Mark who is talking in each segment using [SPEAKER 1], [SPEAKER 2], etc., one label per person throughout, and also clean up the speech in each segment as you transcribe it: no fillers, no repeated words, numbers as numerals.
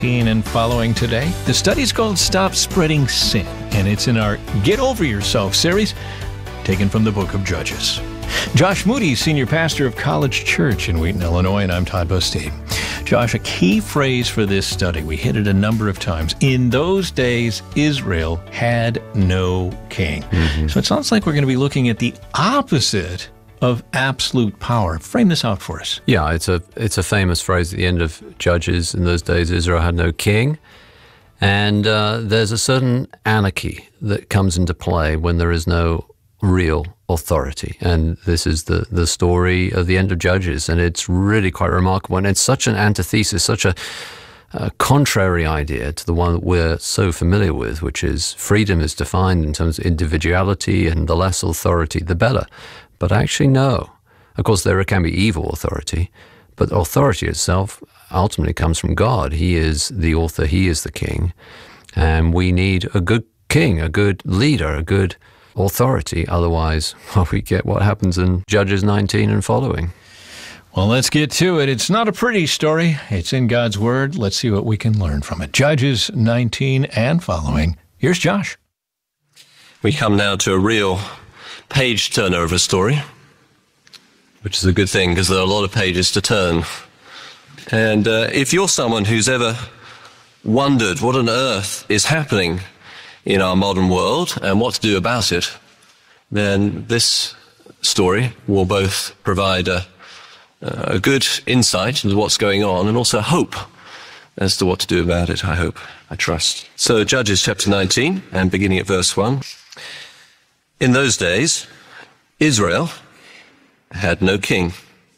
[SPEAKER 1] And following today, the study's called Stop Spreading Sin, and it's in our Get Over Yourself series, taken from the book of Judges. Josh Moody, senior pastor of College Church in Wheaton, Illinois, and I'm Todd Bostade. Josh, a key phrase for this study, we hit it a number of times. In those days, Israel had no king. So it sounds like we're going to be looking at the opposite of absolute power. Frame this out for us.
[SPEAKER 2] Yeah, it's a famous phrase at the end of Judges. In those days, Israel had no king. And there's a certain anarchy that comes into play when there is no real authority. And this is the story of the end of Judges. And it's really quite remarkable. And it's such an antithesis, such a contrary idea to the one that we're so familiar with, which is freedom is defined in terms of individuality, and the less authority, the better. But actually, no. Of course, there can be evil authority, but authority itself ultimately comes from God. He is the author, He is the king, and we need a good king, a good leader, a good authority. Otherwise, we get what happens in Judges 19 and following.
[SPEAKER 1] Well, let's get to it. It's not a pretty story. It's in God's Word. Let's see what we can learn from it. Judges 19 and following. Here's Josh.
[SPEAKER 3] We come now to a real page turner of a story, which is a good thing because there are a lot of pages to turn. And if you're someone who's ever wondered what on earth is happening in our modern world and what to do about it, then this story will both provide a good insight into what's going on and also hope as to what to do about it, I hope, I trust. So Judges chapter 19 and beginning at verse 1. In those days, Israel had no king.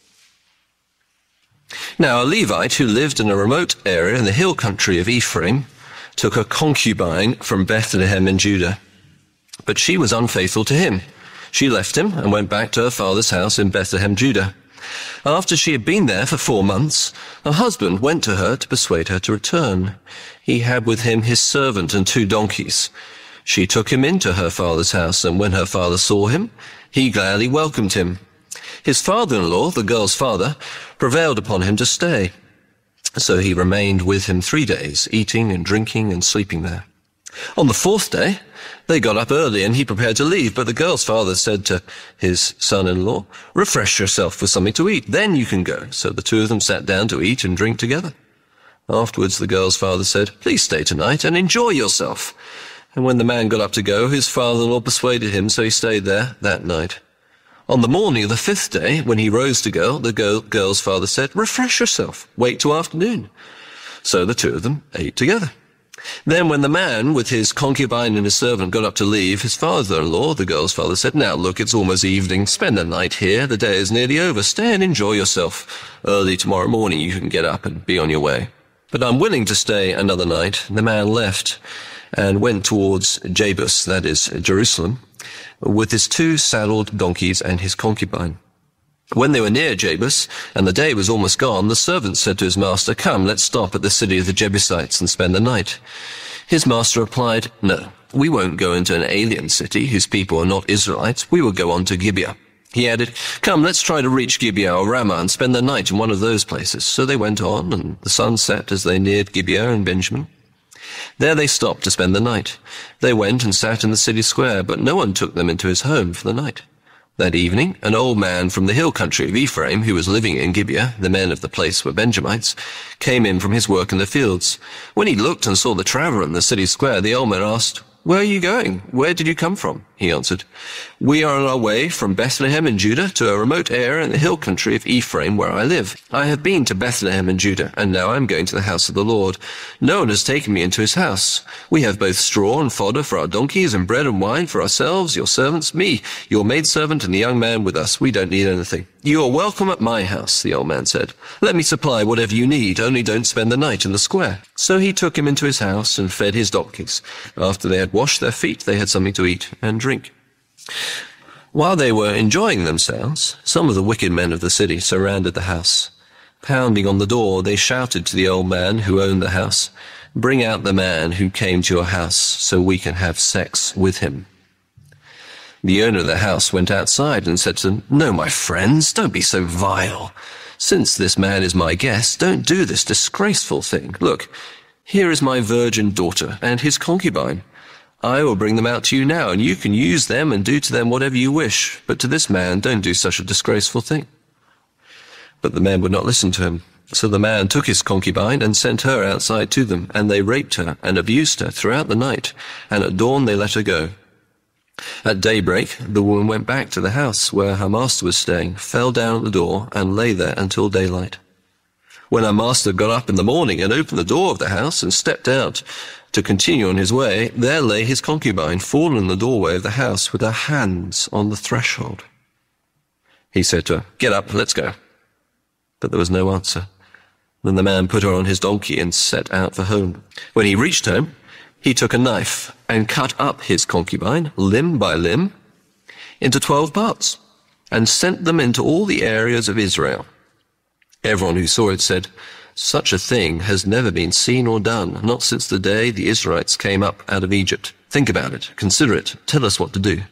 [SPEAKER 3] Now a Levite who lived in a remote area in the hill country of Ephraim took a concubine from Bethlehem in Judah. But she was unfaithful to him. She left him and went back to her father's house in Bethlehem, Judah. After she had been there for 4 months, her husband went to her to persuade her to return. He had with him his servant and 2 donkeys. She took him into her father's house, and when her father saw him, he gladly welcomed him. His father-in-law, the girl's father, prevailed upon him to stay. So he remained with him 3 days, eating and drinking and sleeping there. On the 4th day, they got up early, and he prepared to leave, but the girl's father said to his son-in-law, "Refresh yourself with something to eat, then you can go." So the 2 of them sat down to eat and drink together. Afterwards the girl's father said, "Please stay tonight and enjoy yourself." And when the man got up to go, his father-in-law persuaded him, so he stayed there that night. On the morning of the 5th day, when he rose to go, the girl's father said, "Refresh yourself, wait till afternoon." So the 2 of them ate together. Then when the man with his concubine and his servant got up to leave, his father-in-law, the girl's father, said, "Now look, it's almost evening. Spend the night here. The day is nearly over. Stay and enjoy yourself. Early tomorrow morning you can get up and be on your way." But unwilling to stay another night, the man left and went towards Jebus, that is, Jerusalem, with his 2 saddled donkeys and his concubine. When they were near Jebus, and the day was almost gone, the servant said to his master, "Come, let's stop at the city of the Jebusites and spend the night." His master replied, "No, we won't go into an alien city whose people are not Israelites. We will go on to Gibeah." He added, "Come, let's try to reach Gibeah or Ramah and spend the night in one of those places." So they went on, and the sun set as they neared Gibeah and Benjamin. There they stopped to spend the night. They went and sat in the city square, but no one took them into his home for the night. That evening, an old man from the hill country of Ephraim, who was living in Gibeah, the men of the place were Benjamites, came in from his work in the fields. When he looked and saw the traveler in the city square, the old man asked, "Where are you going? Where did you come from?" He answered, "We are on our way from Bethlehem in Judah to a remote area in the hill country of Ephraim where I live. I have been to Bethlehem in Judah, and now I am going to the house of the Lord. No one has taken me into his house. We have both straw and fodder for our donkeys and bread and wine for ourselves, your servants, me, your maidservant, and the young man with us. We don't need anything." "You are welcome at my house," the old man said. "Let me supply whatever you need, only don't spend the night in the square." So he took him into his house and fed his donkeys. After they had washed their feet, they had something to eat and drink. While they were enjoying themselves, some of the wicked men of the city surrounded the house. Pounding on the door, they shouted to the old man who owned the house, "Bring out the man who came to your house so we can have sex with him." The owner of the house went outside and said to them, "No, my friends, don't be so vile. Since this man is my guest, don't do this disgraceful thing. Look, Here is my virgin daughter and his concubine. I will bring them out to you now, and you can use them and do to them whatever you wish. But to this man, don't do such a disgraceful thing." But the man would not listen to him. So the man took his concubine and sent her outside to them, and they raped her and abused her throughout the night, and at dawn they let her go. At daybreak, the woman went back to the house where her master was staying, fell down at the door, and lay there until daylight. When her master got up in the morning and opened the door of the house and stepped out to continue on his way, there lay his concubine, fallen in the doorway of the house with her hands on the threshold. He said to her, "Get up, let's go." But there was no answer. Then the man put her on his donkey and set out for home. When he reached home, he took a knife and cut up his concubine, limb by limb, into 12 parts, and sent them into all the areas of Israel. Everyone who saw it said, "Such a thing has never been seen or done, not since the day the Israelites came up out of Egypt. Think about it, consider it, tell us what to do."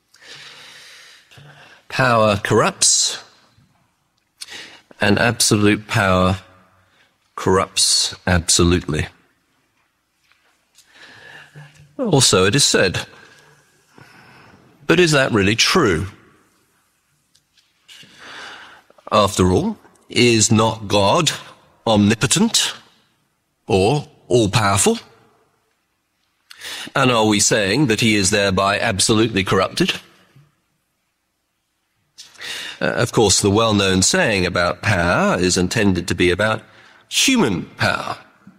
[SPEAKER 3] Power corrupts, and absolute power corrupts absolutely. Also, it is said, but is that really true? After all, is not God omnipotent or all-powerful? And are we saying that he is thereby absolutely corrupted? Of course, the well-known saying about power is intended to be about human power.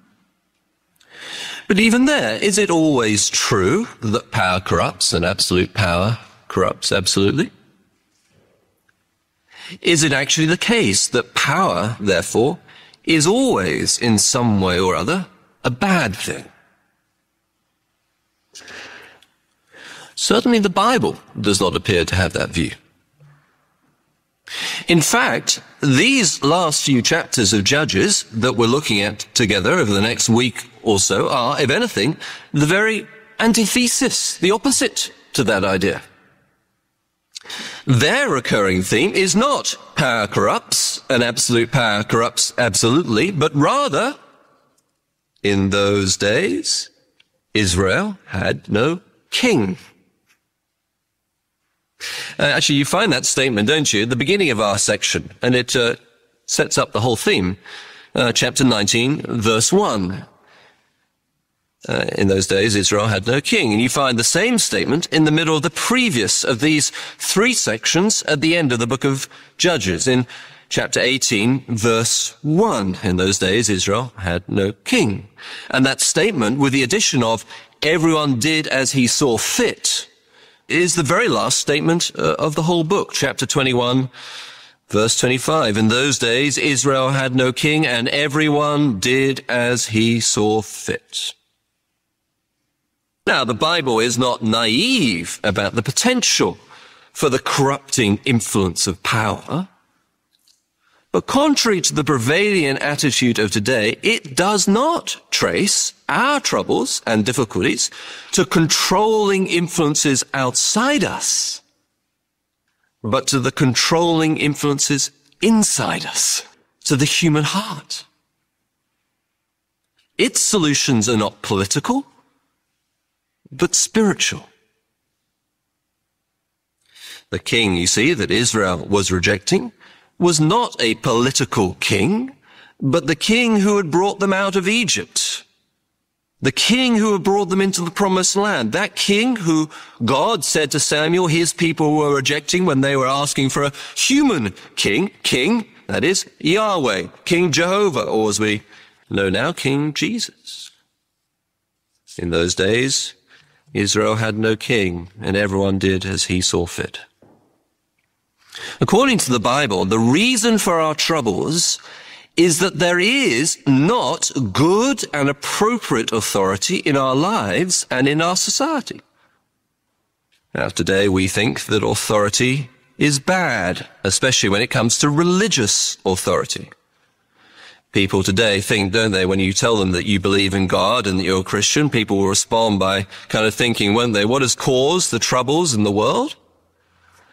[SPEAKER 3] But even there, is it always true that power corrupts and absolute power corrupts absolutely? Is it actually the case that power, therefore, is always in some way or other a bad thing? Certainly the Bible does not appear to have that view. In fact, these last few chapters of Judges that we're looking at together over the next week or so are, if anything, the very antithesis, the opposite to that idea. Their recurring theme is not power corrupts and absolute power corrupts absolutely, but rather, in those days, Israel had no king. Actually, you find that statement, don't you, at the beginning of our section, and it sets up the whole theme. Chapter 19, verse 1. In those days, Israel had no king. And you find the same statement in the middle of the previous of these three sections at the end of the book of Judges, in chapter 18, verse 1. In those days, Israel had no king. And that statement, with the addition of everyone did as he saw fit, is the very last statement of the whole book, chapter 21, verse 25. In those days, Israel had no king, and everyone did as he saw fit. Now, the Bible is not naive about the potential for the corrupting influence of power. But contrary to the prevailing attitude of today, it does not trace our troubles and difficulties to controlling influences outside us, but to the controlling influences inside us, to the human heart. Its solutions are not political, but spiritual. The king, you see, that Israel was rejecting was not a political king, but the king who had brought them out of Egypt. The king who had brought them into the promised land. That king who God said to Samuel his people were rejecting when they were asking for a human king. King, that is, Yahweh. King Jehovah, or as we know now, King Jesus. In those days, Israel had no king, and everyone did as he saw fit. According to the Bible, the reason for our troubles is that there is not good and appropriate authority in our lives and in our society. Now, today we think that authority is bad, especially when it comes to religious authority. People today think, don't they, when you tell them that you believe in God and that you're a Christian, people will respond by kind of thinking, won't they, what has caused the troubles in the world?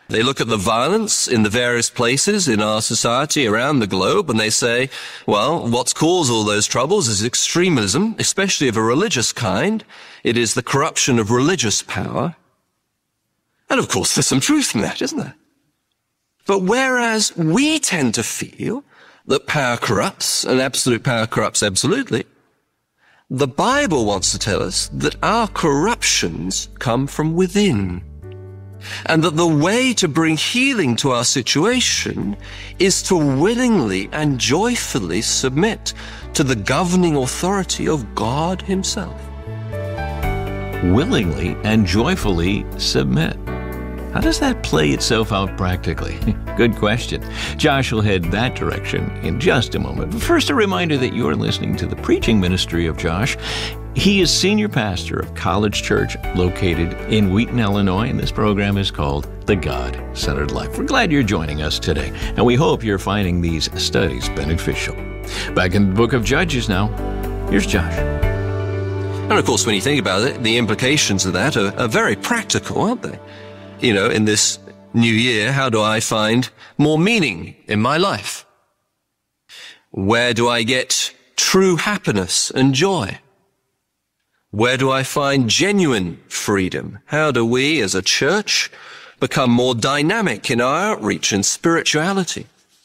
[SPEAKER 3] They look at the violence in the various places in our society around the globe, and they say, well, what's caused all those troubles is extremism, especially of a religious kind. It is the corruption of religious power. And of course, there's some truth in that, isn't there? But whereas we tend to feel that power corrupts, and absolute power corrupts absolutely, the Bible wants to tell us that our corruptions come from within, and that the way to bring healing to our situation is to willingly and joyfully submit to the governing authority of God Himself.
[SPEAKER 1] Willingly and joyfully submit. How does that play itself out practically? Good question. Josh will head that direction in just a moment. But first, a reminder that you're listening to the preaching ministry of Josh. He is senior pastor of College Church located in Wheaton, Illinois, and this program is called The God-Centered Life. We're glad you're joining us today, and we hope you're finding these studies beneficial. Back in the book of Judges now, here's Josh.
[SPEAKER 3] And of course, when you think about it, the implications of that are very practical, aren't they? You know, in this new year, how do I find more meaning in my life? Where do I get true happiness and joy? Where do I find genuine freedom? How do we as a church become more dynamic in our outreach and spirituality?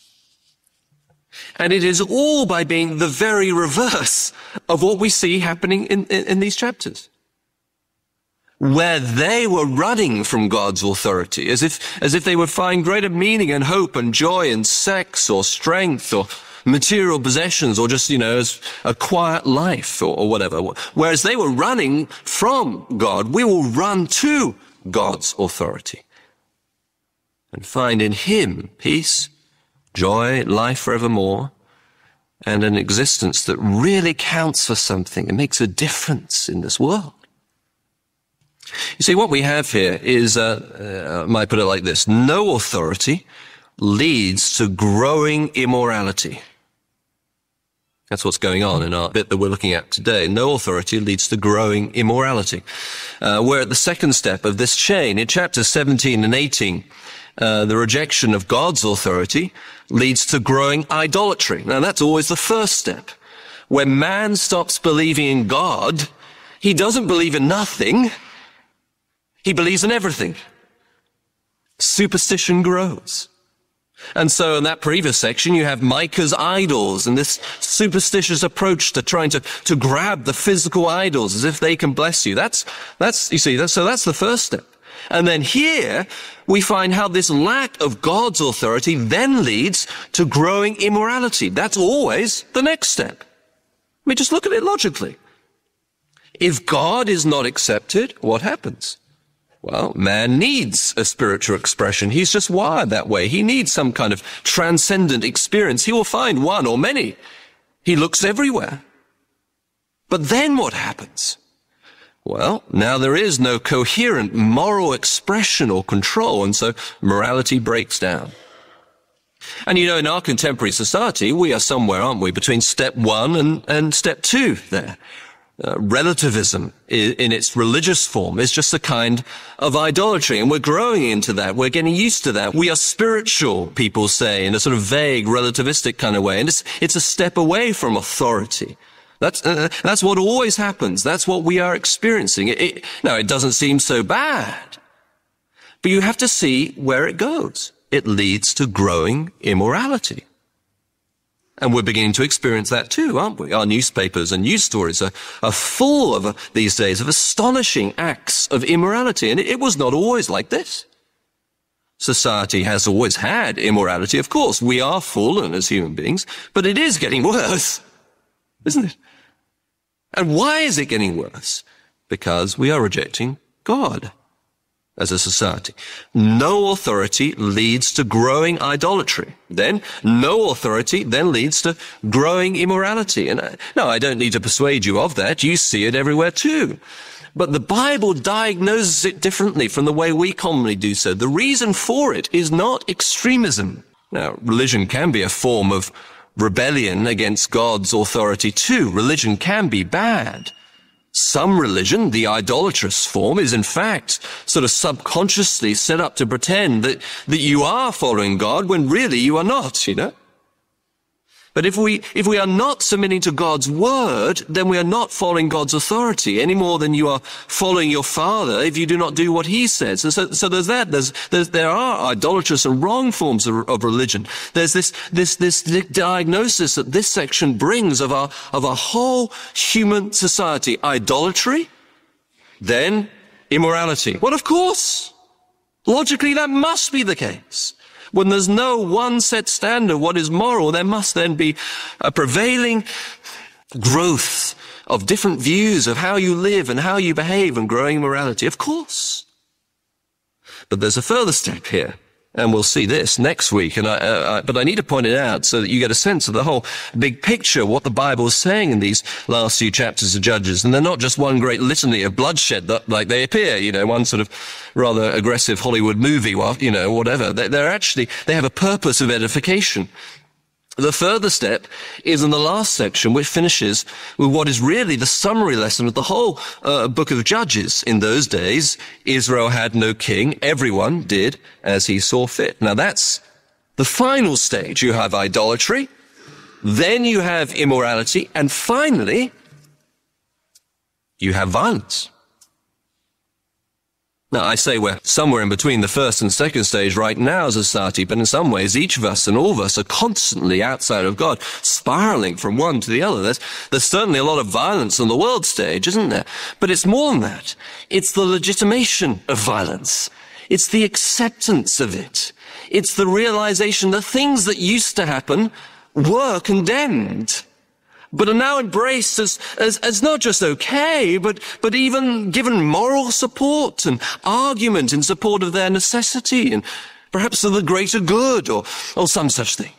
[SPEAKER 3] And it is all by being the very reverse of what we see happening in these chapters. Where they were running from God's authority, as if they would find greater meaning and hope and joy in sex or strength or material possessions or just, as a quiet life or whatever. Whereas they were running from God, we will run to God's authority and find in Him peace, joy, life forevermore, and an existence that really counts for something and makes a difference in this world. You see, what we have here is, I might put it like this, no authority leads to growing immorality. That's what's going on in our bit that we're looking at today. No authority leads to growing immorality. We're at the second step of this chain. In chapters 17 and 18, the rejection of God's authority leads to growing idolatry. Now, that's always the first step. When man stops believing in God, he doesn't believe in nothing. He believes in everything. Superstition grows. And so in that previous section, you have Micah's idols and this superstitious approach to trying to grab the physical idols as if they can bless you. That's the first step. And then here we find how this lack of God's authority then leads to growing immorality. That's always the next step. I mean, just look at it logically. If God is not accepted, what happens? Well, man needs a spiritual expression. He's just wired that way. He needs some kind of transcendent experience. He will find one or many. He looks everywhere. But then what happens? Well, now there is no coherent moral expression or control, and so morality breaks down. And in our contemporary society, we are somewhere, aren't we, between step one and step two there. Relativism in its religious form is just a kind of idolatry, and we're growing into that. We're getting used to that. We are spiritual, people say, in a sort of vague, relativistic kind of way, and it's a step away from authority. That's what always happens. That's what we are experiencing. Now, it doesn't seem so bad, but you have to see where it goes. It leads to growing immorality. And we're beginning to experience that too, aren't we? Our newspapers and news stories are full of these days of astonishing acts of immorality. And it was not always like this. Society has always had immorality. Of course, we are fallen as human beings, but it is getting worse, isn't it? And why is it getting worse? Because we are rejecting God as a society. No authority leads to growing idolatry. Then, no authority then leads to growing immorality. And no, I don't need to persuade you of that. You see it everywhere too. But the Bible diagnoses it differently from the way we commonly do so. The reason for it is not extremism. Now, religion can be a form of rebellion against God's authority too. Religion can be bad. Some religion, the idolatrous form, is in fact sort of subconsciously set up to pretend that you are following God when really you are not, you know? But if we are not submitting to God's word, then we are not following God's authority any more than you are following your father if you do not do what he says. And so there's that. There are idolatrous and wrong forms of religion. There's this diagnosis that this section brings of our whole human society. Idolatry, then immorality. Well, of course, logically that must be the case. When there's no one set standard what is moral, there must then be a prevailing growth of different views of how you live and how you behave and growing morality. Of course. But there's a further step here. And we'll see this next week. But I need to point it out so that you get a sense of the whole big picture, what the Bible is saying in these last few chapters of Judges. And they're not just one great litany of bloodshed that, like they appear, you know, one sort of rather aggressive Hollywood movie, you know, whatever. They have a purpose of edification. The further step is in the last section, which finishes with what is really the summary lesson of the whole book of Judges. In those days, Israel had no king. Everyone did as he saw fit. Now that's the final stage. You have idolatry, then you have immorality, and finally, you have violence. Now, I say we're somewhere in between the first and second stage right now as a society, but in some ways, each of us and all of us are constantly outside of God, spiraling from one to the other. There's certainly a lot of violence on the world stage, isn't there? But it's more than that. It's the legitimation of violence. It's the acceptance of it. It's the realization that things that used to happen were condemned, but are now embraced as not just okay, but even given moral support and argument in support of their necessity and perhaps of the greater good or some such thing.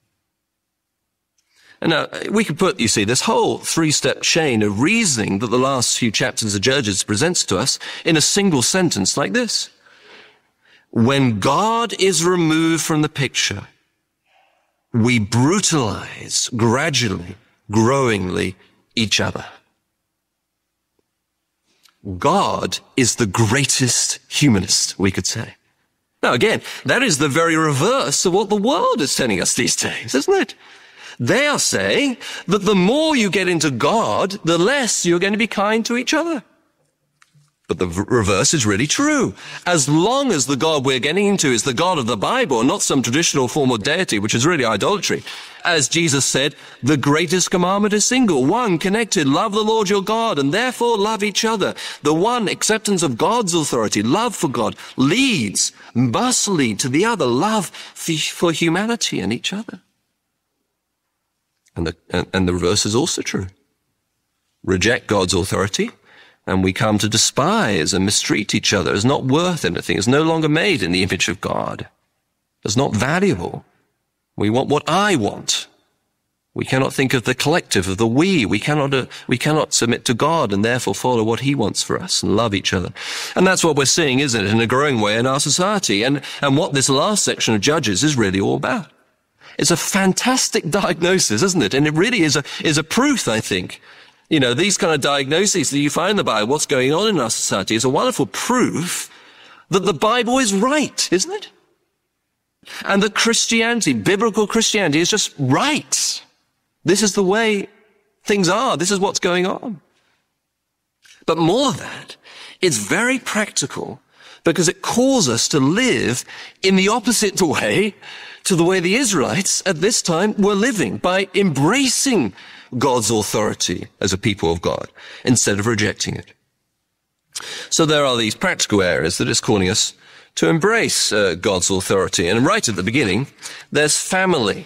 [SPEAKER 3] And now, we could put, you see, this whole three-step chain of reasoning that the last few chapters of Judges presents to us in a single sentence like this. When God is removed from the picture, we brutalize gradually, growingly, each other. God is the greatest humanist, we could say. Now again, that is the very reverse of what the world is telling us these days, isn't it? They are saying that the more you get into God, the less you're going to be kind to each other. But the reverse is really true. As long as the God we're getting into is the God of the Bible, not some traditional form of deity, which is really idolatry. As Jesus said, the greatest commandment is single, one, connected, love the Lord your God, and therefore love each other. The one, acceptance of God's authority, love for God, must lead to the other, love for humanity and each other. And the reverse is also true. Reject God's authority, and we come to despise and mistreat each other as not worth anything, as no longer made in the image of God, as not valuable. We want what I want. We cannot think of the collective, of the we. We cannot submit to God and therefore follow what he wants for us and love each other. And that's what we're seeing, isn't it, in a growing way in our society. And what this last section of Judges is really all about. It's a fantastic diagnosis, isn't it? And it really is a proof, I think. You know, these kind of diagnoses that you find in the Bible, what's going on in our society, is a wonderful proof that the Bible is right, isn't it? And that Christianity, biblical Christianity, is just right. This is the way things are. This is what's going on. But more than that, it's very practical because it calls us to live in the opposite way to the way the Israelites at this time were living, by embracing God's authority as a people of God instead of rejecting it. So there are these practical areas that it's calling us to embrace God's authority. And right at the beginning, there's family.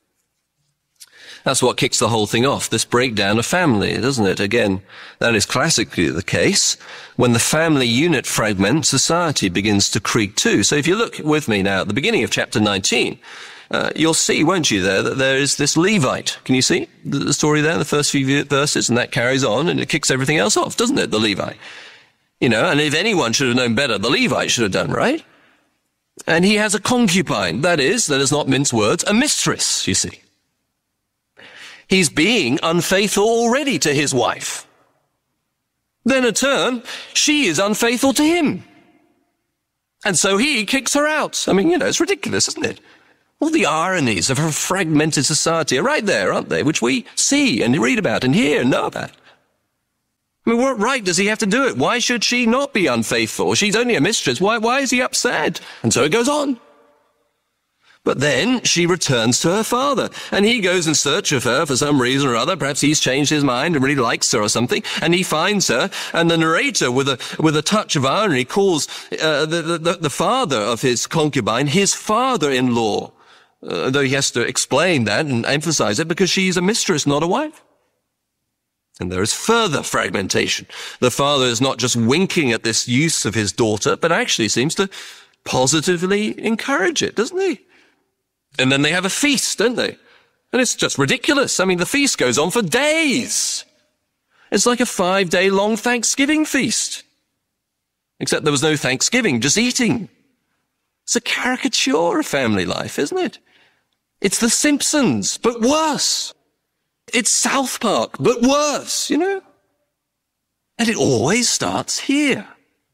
[SPEAKER 3] That's what kicks the whole thing off, this breakdown of family, doesn't it? Again, that is classically the case. When the family unit fragments, society begins to creak too. So if you look with me now at the beginning of chapter 19, you'll see, won't you, there, that there is this Levite. Can you see the story there in the first few verses? And that carries on and it kicks everything else off, doesn't it, the Levite? You know, and if anyone should have known better, the Levite should have done, right? And he has a concubine, that is, let us not mince words, a mistress, you see. He's being unfaithful already to his wife. Then in turn, she is unfaithful to him. And so he kicks her out. I mean, it's ridiculous, isn't it? All the ironies of a fragmented society are right there, aren't they? Which we see and read about and hear and know about. I mean, what right does he have to do it? Why should she not be unfaithful? She's only a mistress. Why is he upset? And so it goes on. But then she returns to her father, and he goes in search of her for some reason or other. Perhaps he's changed his mind and really likes her or something, and he finds her, and the narrator, with a touch of irony, calls the father of his concubine his father-in-law, though he has to explain that and emphasize it because she's a mistress, not a wife. And there is further fragmentation. The father is not just winking at this use of his daughter, but actually seems to positively encourage it, doesn't he? And then they have a feast, don't they? And it's just ridiculous. I mean, the feast goes on for days. It's like a 5-day-long Thanksgiving feast. Except there was no Thanksgiving, just eating. It's a caricature of family life, isn't it? It's The Simpsons, but worse. It's South Park, but worse, And it always starts here.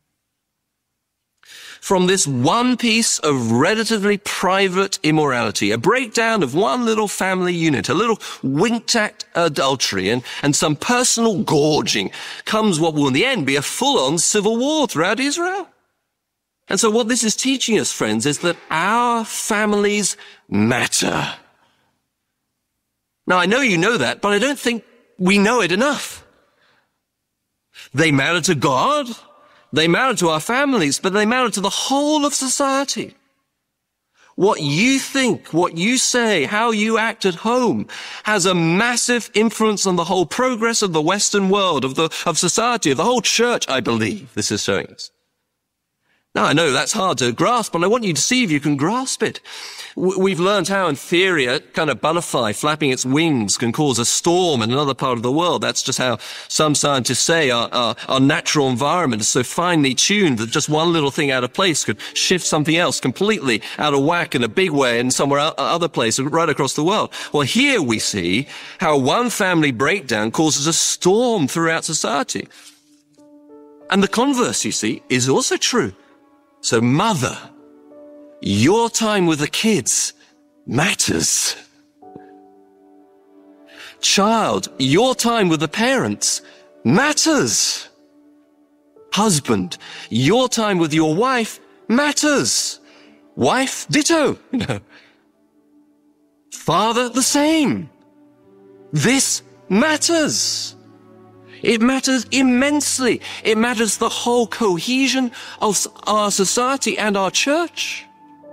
[SPEAKER 3] From this one piece of relatively private immorality, a breakdown of one little family unit, a little winked-at adultery, and some personal gorging, comes what will in the end be a full-on civil war throughout Israel. And so what this is teaching us, friends, is that our families matter. Now, I know you know that, but I don't think we know it enough. They matter to God. They matter to our families, but they matter to the whole of society. What you think, what you say, how you act at home has a massive influence on the whole progress of the Western world, of society, of the whole church, I believe this is showing us. Now, I know that's hard to grasp, but I want you to see if you can grasp it. We've learned how, in theory, a kind of butterfly flapping its wings can cause a storm in another part of the world. That's just how some scientists say our natural environment is so finely tuned that just one little thing out of place could shift something else completely out of whack in a big way in somewhere other place right across the world. Well, here we see how one family breakdown causes a storm throughout society. And the converse, you see, is also true. So mother, your time with the kids matters. Child, your time with the parents matters. Husband, your time with your wife matters. Wife, ditto. Father, the same. This matters. It matters immensely. It matters the whole cohesion of our society and our church.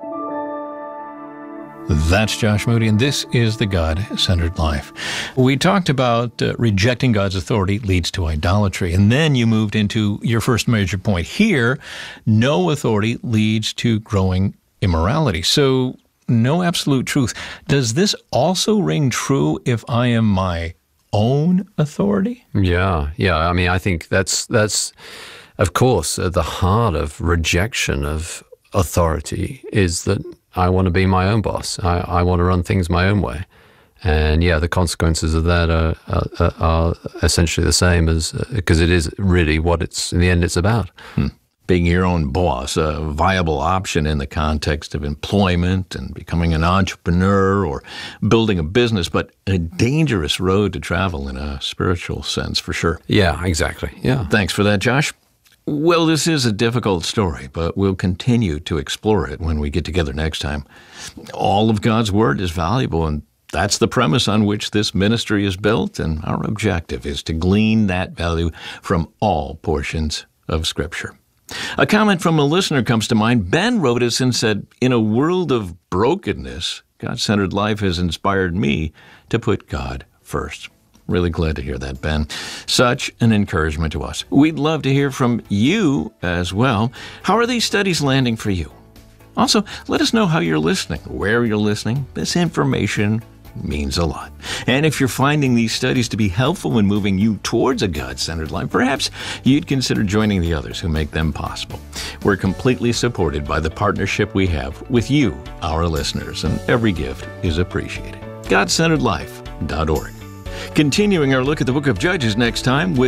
[SPEAKER 1] That's Josh Moody, and this is the God-Centered Life. We talked about rejecting God's authority leads to idolatry, and then you moved into your first major point. Here, no authority leads to growing immorality. So, no absolute truth. Does this also ring true if I am my own authority?
[SPEAKER 2] Yeah. I mean, I think that's of course, at the heart of rejection of authority is that I want to be my own boss. I want to run things my own way. And the consequences of that are essentially the same as, because it is really what in the end it's about.
[SPEAKER 1] Being your own boss, a viable option in the context of employment and becoming an entrepreneur or building a business, but a dangerous road to travel in a spiritual sense, for sure.
[SPEAKER 2] Yeah, exactly. Yeah.
[SPEAKER 1] Thanks for that, Josh. Well, this is a difficult story, but we'll continue to explore it when we get together next time. All of God's Word is valuable, and that's the premise on which this ministry is built, and our objective is to glean that value from all portions of Scripture. A comment from a listener comes to mind. Ben wrote us and said, "In a world of brokenness, God-centered life has inspired me to put God first." Really glad to hear that, Ben. Such an encouragement to us. We'd love to hear from you as well. How are these studies landing for you? Also, let us know how you're listening, where you're listening. This information means a lot. And if you're finding these studies to be helpful in moving you towards a God-centered life, perhaps you'd consider joining the others who make them possible. We're completely supported by the partnership we have with you, our listeners, and every gift is appreciated. GodCenteredLife.org. Continuing our look at the book of Judges next time with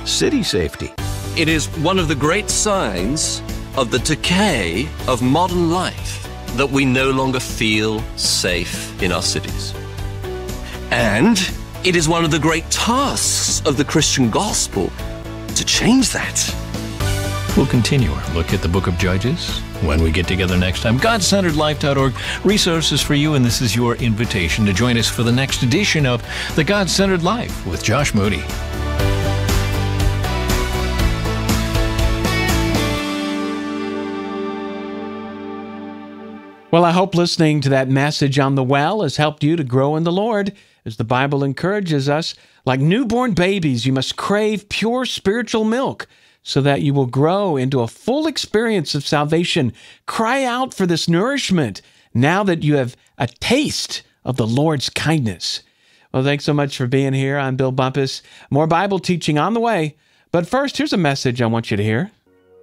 [SPEAKER 1] city safety.
[SPEAKER 3] It is one of the great signs of the decay of modern life that we no longer feel safe in our cities. And it is one of the great tasks of the Christian gospel to change that.
[SPEAKER 1] We'll continue our look at the book of Judges when we get together next time. GodCenteredLife.org, resources for you, and this is your invitation to join us for the next edition of The God-Centered Life with Josh Moody.
[SPEAKER 4] Well, I hope listening to that message on the well has helped you to grow in the Lord. As the Bible encourages us, like newborn babies, you must crave pure spiritual milk so that you will grow into a full experience of salvation. Cry out for this nourishment now that you have a taste of the Lord's kindness. Well, thanks so much for being here. I'm Bill Bumpus. More Bible teaching on the way. But first, here's a message I want you to hear.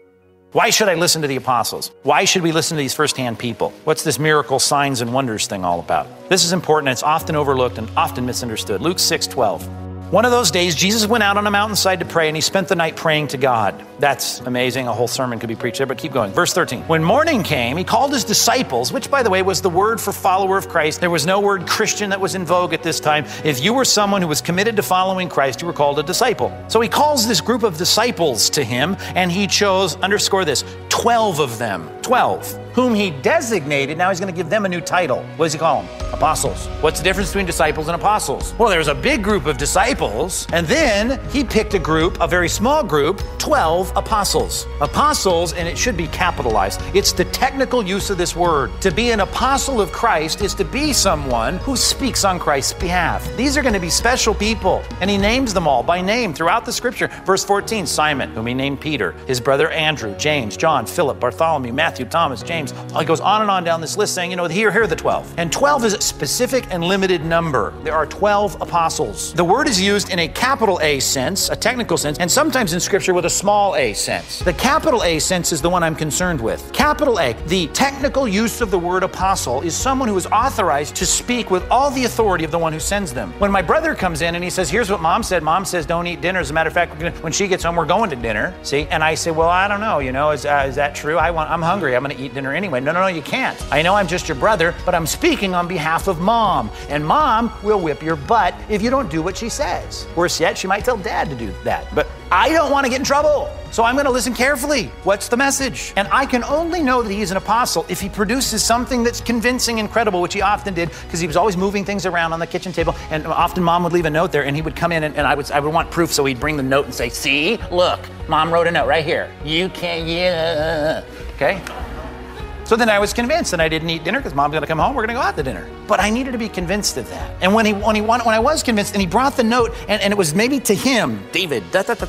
[SPEAKER 5] Why should I listen to the apostles? Why should we listen to these firsthand people? What's this miracle, signs, and wonders thing all about? This is important, and it's often overlooked and often misunderstood. Luke 6:12. One of those days, Jesus went out on a mountainside to pray, and he spent the night praying to God. That's amazing. A whole sermon could be preached there, but keep going. Verse 13. When morning came, he called his disciples, which, by the way, was the word for follower of Christ. There was no word Christian that was in vogue at this time. If you were someone who was committed to following Christ, you were called a disciple. So he calls this group of disciples to him, and he chose, underscore this, 12 of them. 12. Whom he designated, now he's going to give them a new title. What does he call them? Apostles. What's the difference between disciples and apostles? Well, there's a big group of disciples, and then he picked a group, a very small group, 12 apostles. Apostles, and it should be capitalized. It's the technical use of this word. To be an apostle of Christ is to be someone who speaks on Christ's behalf. These are going to be special people, and he names them all by name throughout the scripture. Verse 14, Simon, whom he named Peter, his brother Andrew, James, John, Philip, Bartholomew, Matthew, Thomas, James. He goes on and on down this list saying, here are the 12. And 12 is a specific and limited number. There are 12 apostles. The word is used in a capital A sense, a technical sense, and sometimes in scripture with a small a sense. The capital A sense is the one I'm concerned with. Capital A, the technical use of the word apostle, is someone who is authorized to speak with all the authority of the one who sends them. When my brother comes in and he says, here's what mom said. Mom says don't eat dinner. As a matter of fact, when she gets home, we're going to dinner. See? And I say, well, I don't know. Is that true? I'm hungry. I'm going to eat dinner anyway. No, you can't. I know I'm just your brother, but I'm speaking on behalf of mom. And mom will whip your butt if you don't do what she says. Worse yet, she might tell dad to do that. But I don't want to get in trouble. So I'm going to listen carefully. What's the message? And I can only know that he's an apostle if he produces something that's convincing and credible, which he often did, because he was always moving things around on the kitchen table. And often mom would leave a note there, and he would come in, and I would want proof. So he'd bring the note and say, see, look, mom wrote a note right here. You can't, okay? So then I was convinced, and I didn't eat dinner because mom's going to come home. We're going to go out to dinner. But I needed to be convinced of that. And when I was convinced, and he brought the note, and it was maybe to him, David,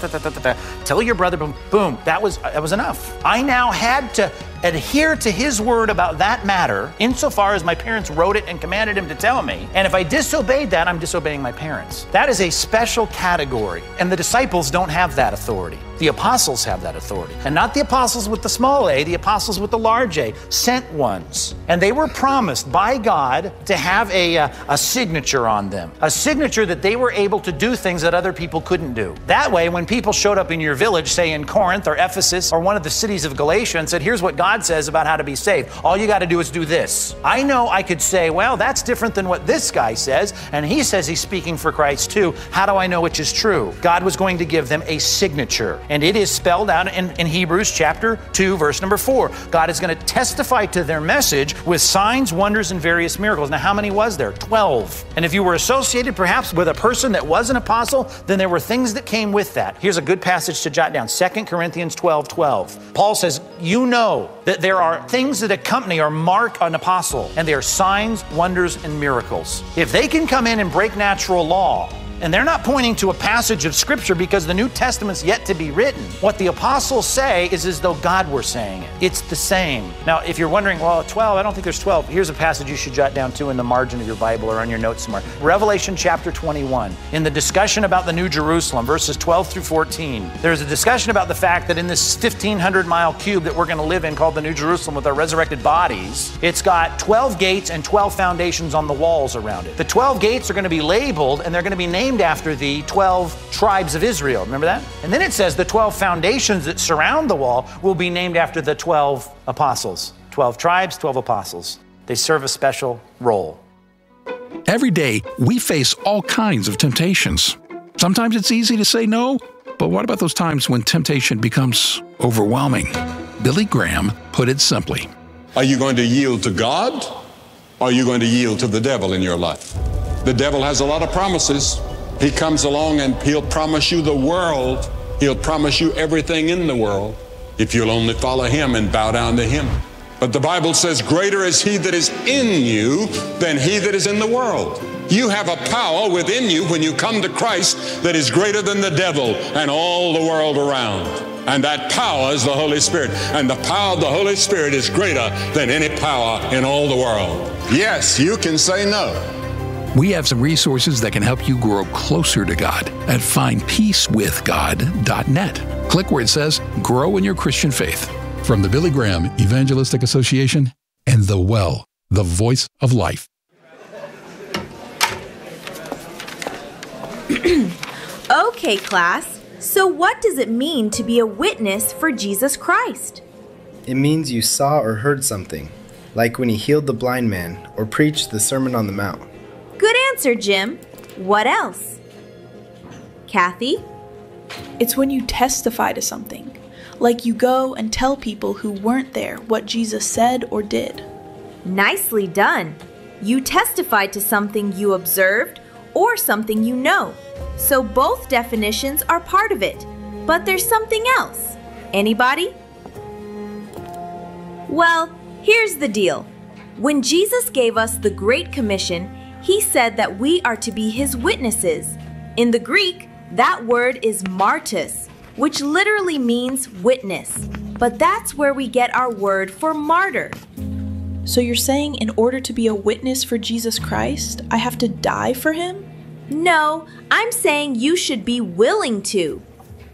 [SPEAKER 5] tell your brother, boom, that was enough. I now had to adhere to his word about that matter insofar as my parents wrote it and commanded him to tell me. And if I disobeyed that, I'm disobeying my parents. That is a special category. And the disciples don't have that authority. The apostles have that authority. And not the apostles with the small a, the apostles with the large a, sent ones. And they were promised by God to have a signature on them. A signature that they were able to do things that other people couldn't do. That way, when people showed up in your village, say in Corinth or Ephesus or one of the cities of Galatia, and said, here's what God says about how to be saved. All you got to do is do this. I know I could say, well, that's different than what this guy says, and he says he's speaking for Christ too. How do I know which is true? God was going to give them a signature, and it is spelled out in Hebrews chapter 2, verse number 4. God is going to testify to their message with signs, wonders, and various miracles. Now, how many was there? 12. And if you were associated perhaps with a person that was an apostle, then there were things that came with that. Here's a good passage to jot down, 2 Corinthians 12:12. Paul says, you know that there are things that accompany or mark an apostle, and they are signs, wonders, and miracles. If they can come in and break natural law, and they're not pointing to a passage of Scripture because the New Testament's yet to be written. What the apostles say is as though God were saying it. It's the same. Now, if you're wondering, well, 12, I don't think there's 12. Here's a passage you should jot down too in the margin of your Bible or on your notes somewhere. Revelation chapter 21. In the discussion about the New Jerusalem, verses 12 through 14, there's a discussion about the fact that in this 1,500-mile cube that we're going to live in called the New Jerusalem with our resurrected bodies, it's got 12 gates and 12 foundations on the walls around it. The 12 gates are going to be labeled, and they're going to be named named after the 12 tribes of Israel. Remember that? And then it says the 12 foundations that surround the wall will be named after the 12 apostles. 12 tribes, 12 apostles. They serve a special role.
[SPEAKER 6] Every day, we face all kinds of temptations. Sometimes it's easy to say no, but what about those times when temptation becomes overwhelming? Billy Graham put it simply.
[SPEAKER 7] Are you going to yield to God, or are you going to yield to the devil in your life? The devil has a lot of promises. He comes along and he'll promise you the world. He'll promise you everything in the world if you'll only follow him and bow down to him. But the Bible says, greater is he that is in you than he that is in the world. You have a power within you when you come to Christ that is greater than the devil and all the world around. And that power is the Holy Spirit. And the power of the Holy Spirit is greater than any power in all the world. Yes, you can say no.
[SPEAKER 6] We have some resources that can help you grow closer to God at findpeacewithgod.net. Click where it says, Grow in Your Christian Faith. From the Billy Graham Evangelistic Association and The Well, the voice of life.
[SPEAKER 8] Okay, class. So what does it mean to be a witness for Jesus Christ?
[SPEAKER 9] It means you saw or heard something, like when he healed the blind man or preached the Sermon on the Mount.
[SPEAKER 8] Good answer, Jim. What else? Kathy?
[SPEAKER 10] It's when you testify to something, like you go and tell people who weren't there what Jesus said or did.
[SPEAKER 8] Nicely done. You testified to something you observed or something you know. So both definitions are part of it, but there's something else. Anybody? Well, here's the deal. When Jesus gave us the Great Commission, he said that we are to be his witnesses. In the Greek, that word is martus, which literally means witness. But that's where we get our word for martyr.
[SPEAKER 10] So you're saying in order to be a witness for Jesus Christ, I have to die for him?
[SPEAKER 8] No, I'm saying you should be willing to.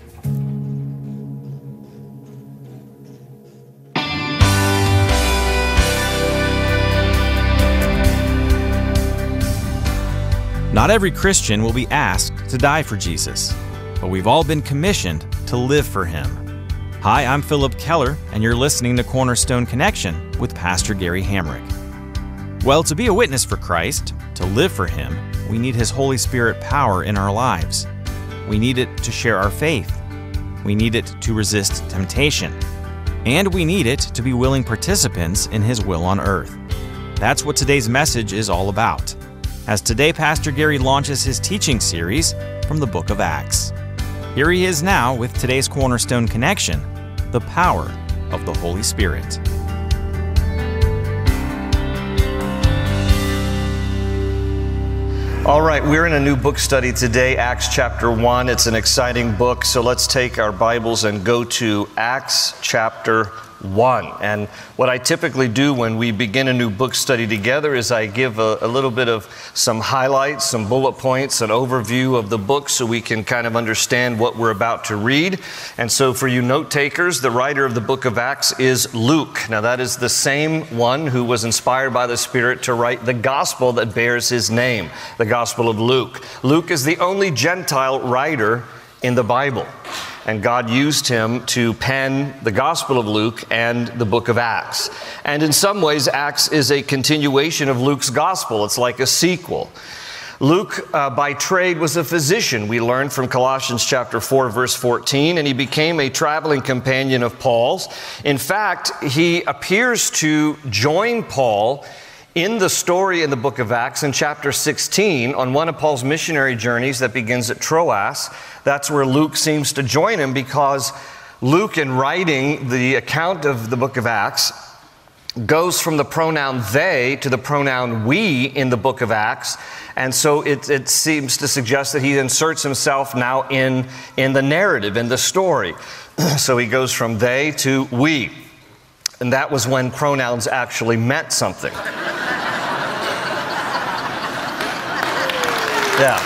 [SPEAKER 11] Not every Christian will be asked to die for Jesus, but we've all been commissioned to live for him. Hi, I'm Philip Keller, and you're listening to Cornerstone Connection with Pastor Gary Hamrick. Well, to be a witness for Christ, to live for him, we need his Holy Spirit power in our lives. We need it to share our faith. We need it to resist temptation. And we need it to be willing participants in his will on earth. That's what today's message is all about, as today Pastor Gary launches his teaching series from the book of Acts. Here he is now with today's Cornerstone Connection, the power of the Holy Spirit.
[SPEAKER 12] All right, we're in a new book study today, Acts chapter 1. It's an exciting book, so let's take our Bibles and go to Acts chapter 1. And what I typically do when we begin a new book study together is I give a little bit of some highlights, some bullet points, an overview of the book so we can kind of understand what we're about to read. And so for you note takers, the writer of the book of Acts is Luke. Now that is the same one who was inspired by the Spirit to write the gospel that bears his name, the Gospel of Luke. Luke is the only Gentile writer in the Bible. And God used him to pen the Gospel of Luke and the book of Acts. And in some ways, Acts is a continuation of Luke's Gospel. It's like a sequel. Luke, by trade, was a physician, we learned from Colossians chapter 4, verse 14, and he became a traveling companion of Paul's. In fact, he appears to join Paul in the story in the book of Acts in chapter 16 on one of Paul's missionary journeys that begins at Troas. That's where Luke seems to join him, because Luke, in writing the account of the book of Acts, goes from the pronoun they to the pronoun we in the book of Acts. And so it seems to suggest that he inserts himself now in the narrative, in the story. So he goes from they to we. And that was when pronouns actually meant something. Yeah.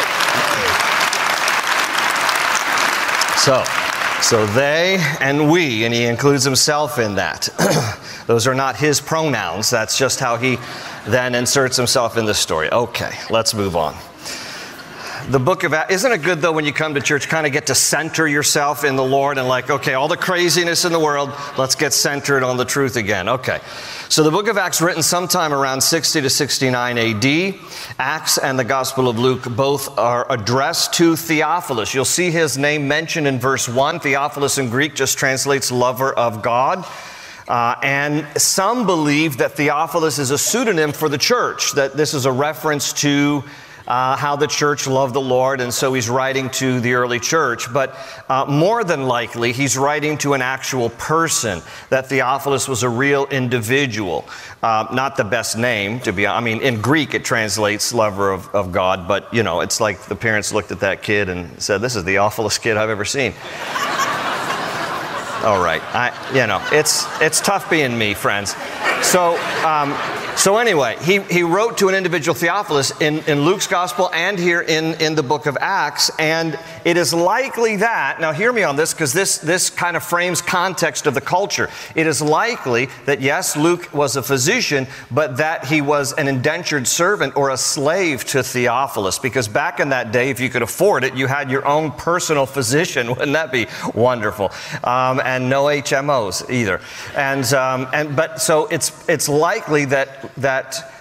[SPEAKER 12] So they and we, and he includes himself in that. Those are not his pronouns. That's just how he then inserts himself in the story. Okay, let's move on. the book of Acts. Isn't it good, though, when you come to church, kind of get to center yourself in the Lord and like, okay, all the craziness in the world, let's get centered on the truth again. Okay. So the book of Acts, written sometime around 60 to 69 AD. Acts and the Gospel of Luke both are addressed to Theophilus. You'll see his name mentioned in verse 1. Theophilus in Greek just translates lover of God. And some believe that Theophilus is a pseudonym for the church, that this is a reference to how the church loved the Lord, and so he's writing to the early church. But more than likely, he's writing to an actual person, that Theophilus was a real individual. Not the best name, to be honest. I mean, in Greek, it translates lover of God, but, you know, it's like the parents looked at that kid and said, this is the awfulest kid I've ever seen. All right, it's tough being me, friends. So anyway, he wrote to an individual, Theophilus, in Luke's gospel and here in the book of Acts, and it is likely that, now hear me on this, because this kind of frames context of the culture. It is likely that, yes, Luke was a physician, but that he was an indentured servant or a slave to Theophilus, because back in that day, if you could afford it, you had your own personal physician. Wouldn't that be wonderful? And no HMOs either. But so it's likely that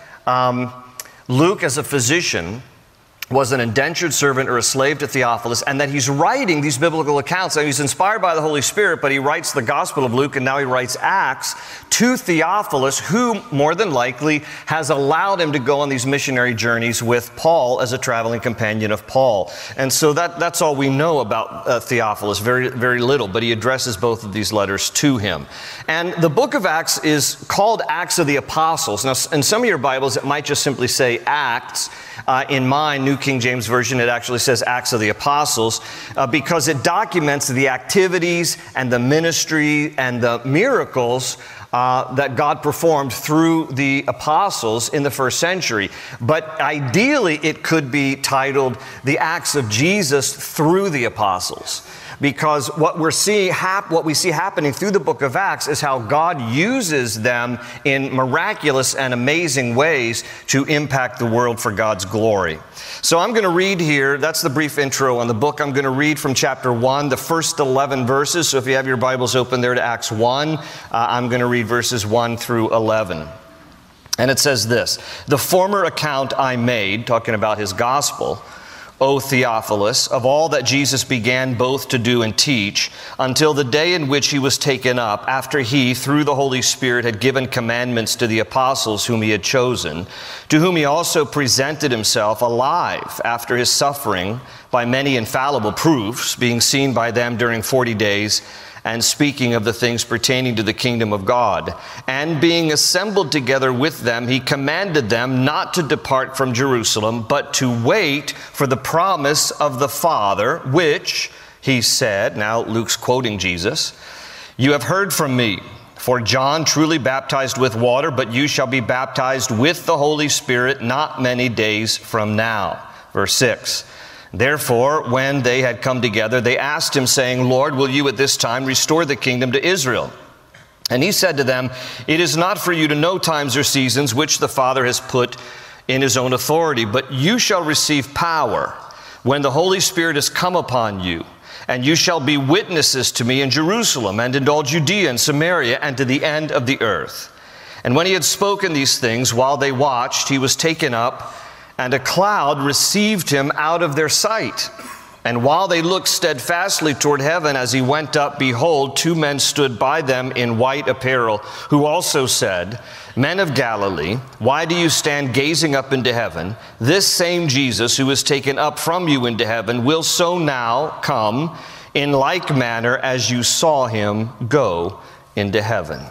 [SPEAKER 12] Luke, as a physician, was an indentured servant or a slave to Theophilus, and that he's writing these biblical accounts. And he's inspired by the Holy Spirit, but he writes the Gospel of Luke, and now he writes Acts to Theophilus, who more than likely has allowed him to go on these missionary journeys with Paul as a traveling companion of Paul. And so that's all we know about Theophilus, very, very little, but he addresses both of these letters to him. And the book of Acts is called Acts of the Apostles. Now, in some of your Bibles, it might just simply say Acts. In my New King James Version, it actually says Acts of the Apostles because it documents the activities and the ministry and the miracles that God performed through the apostles in the first century. But ideally, it could be titled The Acts of Jesus Through the Apostles. Because what we see happening through the book of Acts is how God uses them in miraculous and amazing ways to impact the world for God's glory. So I'm going to read here, that's the brief intro on the book. I'm going to read from chapter 1, the first 11 verses. So if you have your Bibles open there to Acts 1, I'm going to read verses 1 through 11. And it says this: "The former account I made," talking about his gospel, "O Theophilus, of all that Jesus began both to do and teach, until the day in which he was taken up, after he, through the Holy Spirit, had given commandments to the apostles whom he had chosen, to whom he also presented himself alive after his suffering by many infallible proofs, being seen by them during 40 days, and speaking of the things pertaining to the kingdom of God. And being assembled together with them, he commanded them not to depart from Jerusalem, but to wait for the promise of the Father, which, he said," now Luke's quoting Jesus, "you have heard from me. For John truly baptized with water, but you shall be baptized with the Holy Spirit not many days from now." Verse 6. "Therefore, when they had come together, they asked him, saying, Lord, will you at this time restore the kingdom to Israel? And he said to them, It is not for you to know times or seasons which the Father has put in his own authority, but you shall receive power when the Holy Spirit has come upon you. And you shall be witnesses to me in Jerusalem and in all Judea and Samaria and to the end of the earth. And when he had spoken these things, while they watched, he was taken up, and a cloud received him out of their sight. And while they looked steadfastly toward heaven as he went up, behold, 2 men stood by them in white apparel, who also said, Men of Galilee, why do you stand gazing up into heaven? This same Jesus who is taken up from you into heaven will so now come in like manner as you saw him go into heaven."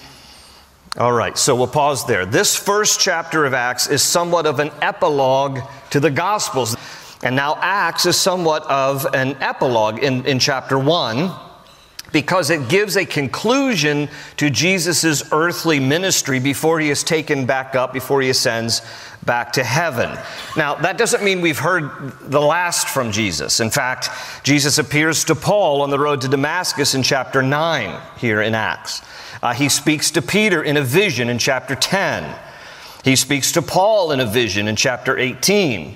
[SPEAKER 12] All right, so we'll pause there. This first chapter of Acts is somewhat of an epilogue to the Gospels. And now Acts is somewhat of an epilogue in chapter 1 because it gives a conclusion to Jesus' earthly ministry before he is taken back up, before he ascends back to heaven. Now, that doesn't mean we've heard the last from Jesus. In fact, Jesus appears to Paul on the road to Damascus in chapter 9 here in Acts. He speaks to Peter in a vision in chapter 10. He speaks to Paul in a vision in chapter 18.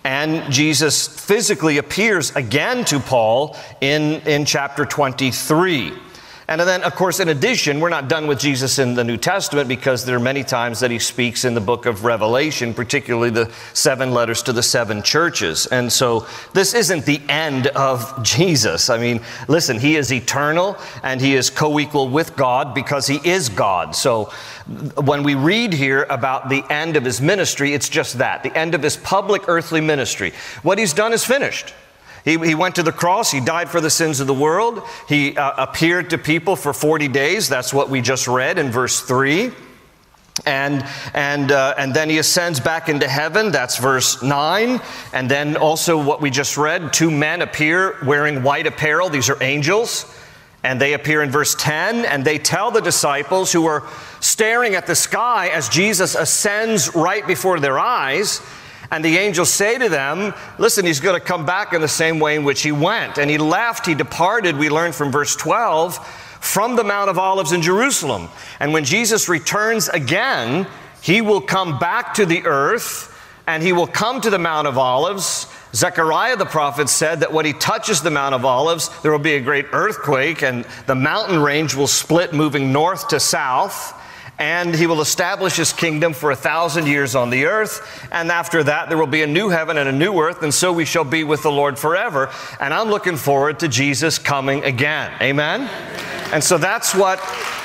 [SPEAKER 12] And Jesus physically appears again to Paul in chapter 23. And then, of course, in addition, we're not done with Jesus in the New Testament, because there are many times that he speaks in the book of Revelation, particularly the 7 letters to the 7 churches. And so this isn't the end of Jesus. I mean, listen, he is eternal and he is co-equal with God because he is God. So when we read here about the end of his ministry, it's just that, the end of his public earthly ministry. What he's done is finished. He went to the cross. He died for the sins of the world. He appeared to people for 40 days. That's what we just read in verse 3. And then he ascends back into heaven. That's verse 9. And then also what we just read, 2 men appear wearing white apparel. These are angels. And they appear in verse 10. And they tell the disciples, who are staring at the sky as Jesus ascends right before their eyes. And the angels say to them, listen, he's going to come back in the same way in which he went. And he left, he departed, we learn from verse 12, from the Mount of Olives in Jerusalem. And when Jesus returns again, he will come back to the earth, and he will come to the Mount of Olives. Zechariah the prophet said that when he touches the Mount of Olives, there will be a great earthquake, and the mountain range will split, moving north to south. And he will establish his kingdom for 1,000 years on the earth. And after that, there will be a new heaven and a new earth. And so we shall be with the Lord forever. And I'm looking forward to Jesus coming again. Amen? And so that's what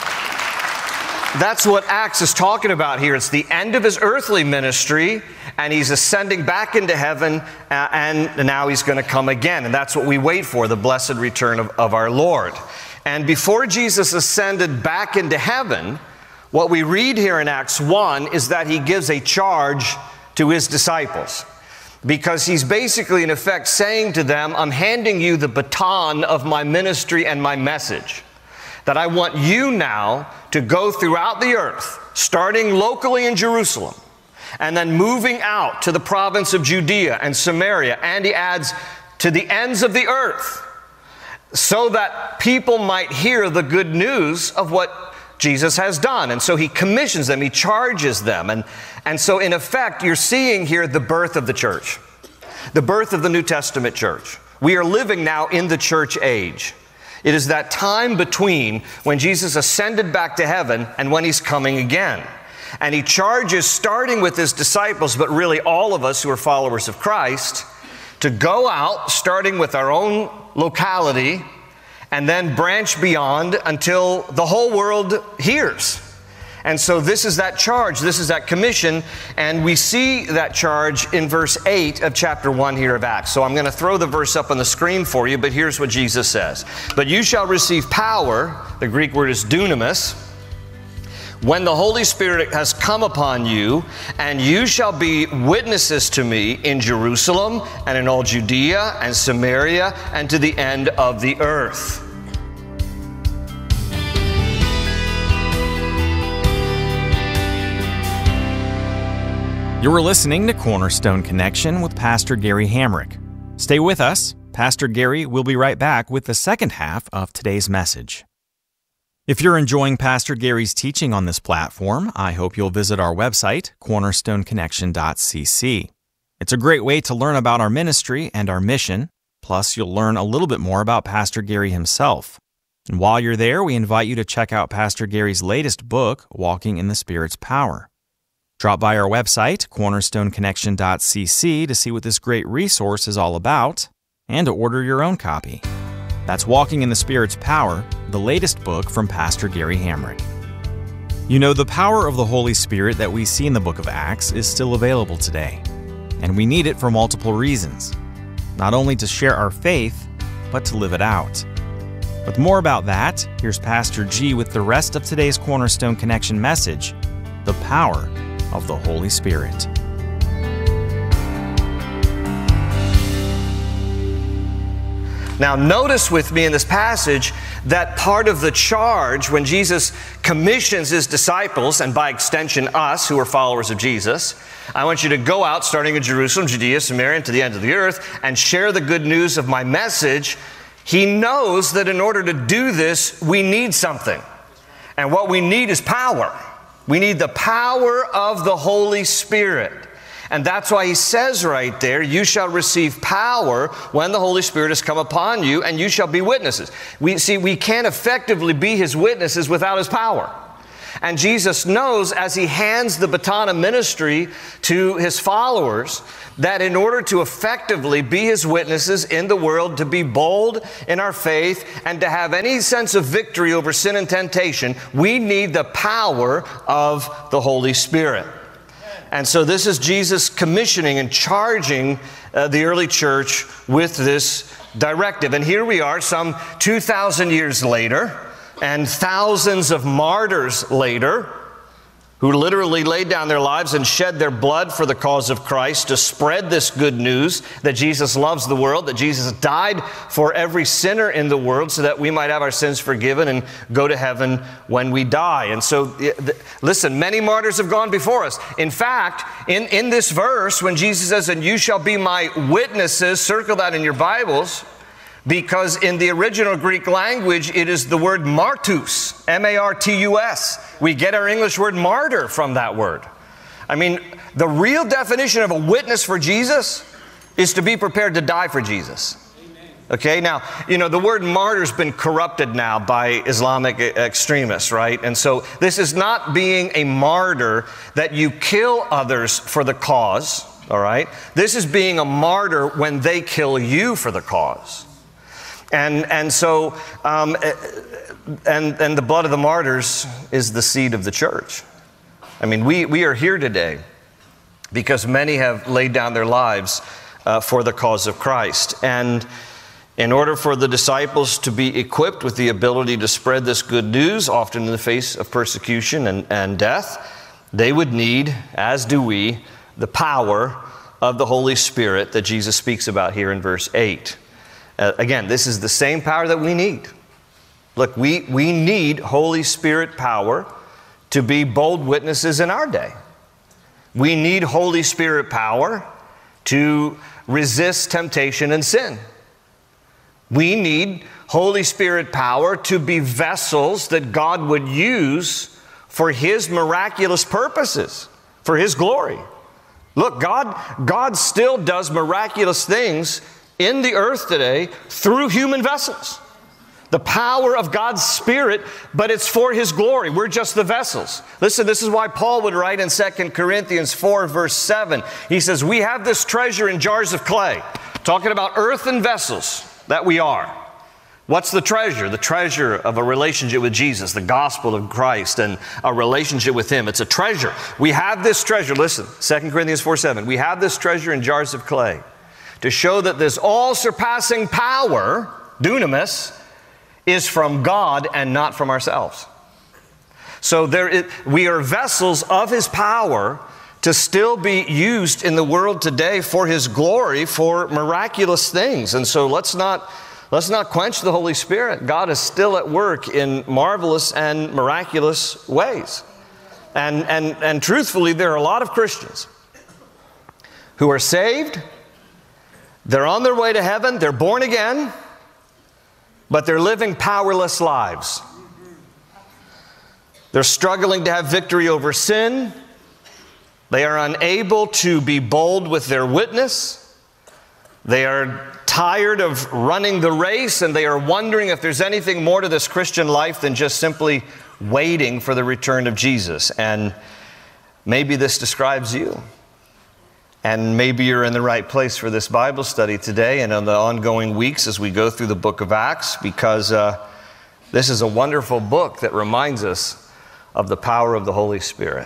[SPEAKER 12] Acts is talking about here. It's the end of his earthly ministry, and he's ascending back into heaven, and now he's going to come again. And that's what we wait for, the blessed return of our Lord. And before Jesus ascended back into heaven, what we read here in Acts 1 is that he gives a charge to his disciples, because he's basically in effect saying to them, I'm handing you the baton of my ministry and my message, that I want you now to go throughout the earth, starting locally in Jerusalem, and then moving out to the province of Judea and Samaria, and he adds, to the ends of the earth, so that people might hear the good news of what Jesus has done. And so he commissions them, he charges them. And so in effect, you're seeing here the birth of the church, the birth of the New Testament church. We are living now in the church age. It is that time between when Jesus ascended back to heaven and when he's coming again. And he charges, starting with his disciples, but really all of us who are followers of Christ, to go out, starting with our own locality, and then branch beyond until the whole world hears. And so this is that charge, this is that commission, and we see that charge in verse 8 of chapter 1 here of Acts. So I'm going to throw the verse up on the screen for you, but here's what Jesus says. But you shall receive power, the Greek word is dunamis, when the Holy Spirit has come upon you, and you shall be witnesses to me in Jerusalem and in all Judea and Samaria and to the end of the earth.
[SPEAKER 11] You're listening to Cornerstone Connection with Pastor Gary Hamrick. Stay with us. Pastor Gary will be right back with the second half of today's message. If you're enjoying Pastor Gary's teaching on this platform, I hope you'll visit our website, cornerstoneconnection.cc. It's a great way to learn about our ministry and our mission, plus you'll learn a little bit more about Pastor Gary himself. And while you're there, we invite you to check out Pastor Gary's latest book, Walking in the Spirit's Power. Drop by our website, cornerstoneconnection.cc, to see what this great resource is all about and to order your own copy. That's Walking in the Spirit's Power, the latest book from Pastor Gary Hamrick. You know, the power of the Holy Spirit that we see in the book of Acts is still available today, and we need it for multiple reasons, not only to share our faith, but to live it out. With more about that, here's Pastor G with the rest of today's Cornerstone Connection message, the power of the Holy Spirit.
[SPEAKER 12] Now, notice with me in this passage that part of the charge when Jesus commissions his disciples, and by extension us who are followers of Jesus, I want you to go out, starting in Jerusalem, Judea, Samaria, and to the end of the earth, and share the good news of my message. He knows that in order to do this, we need something. And what we need is power. We need the power of the Holy Spirit. And that's why he says right there, you shall receive power when the Holy Spirit has come upon you, and you shall be witnesses. We can't effectively be his witnesses without his power. And Jesus knows, as he hands the baton of ministry to his followers, that in order to effectively be his witnesses in the world, to be bold in our faith, and to have any sense of victory over sin and temptation, we need the power of the Holy Spirit. And so this is Jesus commissioning and charging the early church with this directive. And here we are some 2,000 years later, and thousands of martyrs later, who literally laid down their lives and shed their blood for the cause of Christ to spread this good news that Jesus loves the world, that Jesus died for every sinner in the world so that we might have our sins forgiven and go to heaven when we die. And so, listen, many martyrs have gone before us. In fact, in this verse, when Jesus says, and you shall be my witnesses, circle that in your Bibles, because in the original Greek language, it is the word martus, M-A-R-T-U-S. We get our English word martyr from that word. I mean, the real definition of a witness for Jesus is to be prepared to die for Jesus. Okay, now, the word martyr's been corrupted now by Islamic extremists, right? And so this is not being a martyr that you kill others for the cause, all right? This is being a martyr when they kill you for the cause. And so the blood of the martyrs is the seed of the church. I mean, we are here today because many have laid down their lives for the cause of Christ. And in order for the disciples to be equipped with the ability to spread this good news, often in the face of persecution and death, they would need, as do we, the power of the Holy Spirit that Jesus speaks about here in verse 8. Again, this is the same power that we need. Look, we need Holy Spirit power to be bold witnesses in our day. We need Holy Spirit power to resist temptation and sin. We need Holy Spirit power to be vessels that God would use for His miraculous purposes, for His glory. Look, God still does miraculous things in the earth today through human vessels. The power of God's Spirit, but it's for His glory. We're just the vessels. Listen, this is why Paul would write in 2 Corinthians 4, verse 7. He says, we have this treasure in jars of clay. Talking about earthen vessels that we are. What's the treasure? The treasure of a relationship with Jesus, the gospel of Christ, and a relationship with Him. It's a treasure. We have this treasure. Listen, 2 Corinthians 4, 7. We have this treasure in jars of clay to show that this all-surpassing power, dunamis, is from God and not from ourselves. So we are vessels of His power to still be used in the world today for His glory, for miraculous things. And so let's not quench the Holy Spirit. God is still at work in marvelous and miraculous ways. And truthfully, there are a lot of Christians who are saved, they're on their way to heaven, they're born again, but they're living powerless lives. They're struggling to have victory over sin. They are unable to be bold with their witness. They are tired of running the race, and they are wondering if there's anything more to this Christian life than just simply waiting for the return of Jesus. And maybe this describes you. And maybe you're in the right place for this Bible study today and in the ongoing weeks as we go through the book of Acts, because this is a wonderful book that reminds us of the power of the Holy Spirit.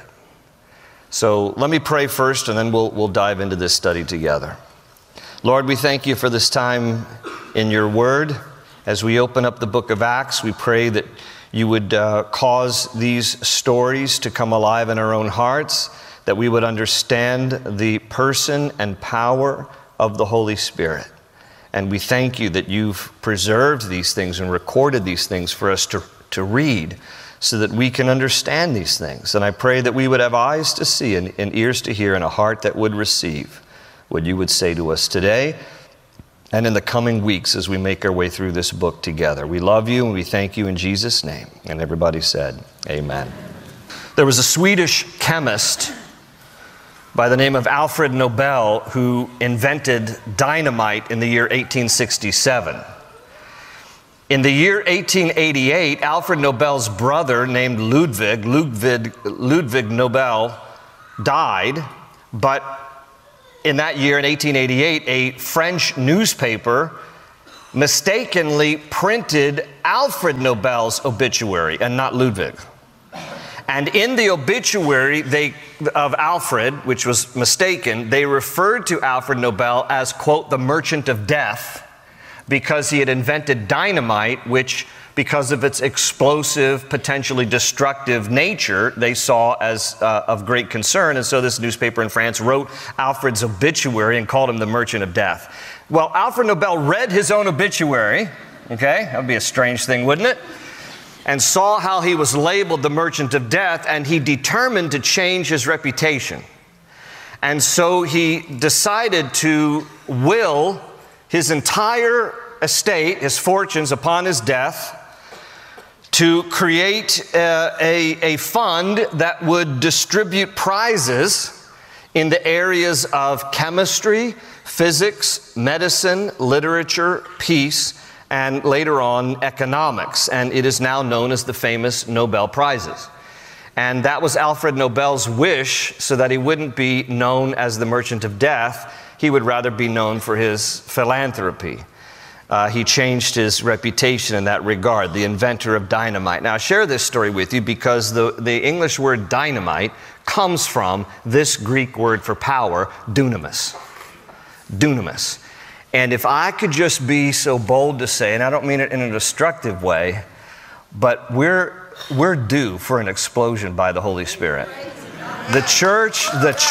[SPEAKER 12] So let me pray first, and then we'll dive into this study together. Lord, we thank you for this time in your word. As we open up the book of Acts, we pray that you would cause these stories to come alive in our own hearts, that we would understand the person and power of the Holy Spirit. And we thank you that you've preserved these things and recorded these things for us to read so that we can understand these things. And I pray that we would have eyes to see and ears to hear and a heart that would receive what you would say to us today and in the coming weeks as we make our way through this book together. We love you and we thank you in Jesus' name. And everybody said, amen. There was a Swedish chemist by the name of Alfred Nobel, who invented dynamite in the year 1867. In the year 1888, Alfred Nobel's brother named Ludwig Nobel died, but in that year, in 1888, a French newspaper mistakenly printed Alfred Nobel's obituary and not Ludwig. And in the obituary of Alfred, which was mistaken, they referred to Alfred Nobel as, quote, the merchant of death, because he had invented dynamite, which, because of its explosive, potentially destructive nature, they saw as of great concern. And so this newspaper in France wrote Alfred's obituary and called him the merchant of death. Well, Alfred Nobel read his own obituary, okay? That would be a strange thing, wouldn't it? And saw how he was labeled the merchant of death, and he determined to change his reputation. And so he decided to will his entire estate, his fortunes upon his death, to create a fund that would distribute prizes in the areas of chemistry, physics, medicine, literature, peace, and later on economics. And it is now known as the famous Nobel Prizes. And that was Alfred Nobel's wish, so that he wouldn't be known as the merchant of death. He would rather be known for his philanthropy. He changed his reputation in that regard, the inventor of dynamite. Now, I share this story with you because the English word dynamite comes from this Greek word for power, dunamis. Dunamis. And if I could just be so bold to say, and I don't mean it in a destructive way, but we're due for an explosion by the Holy Spirit. The church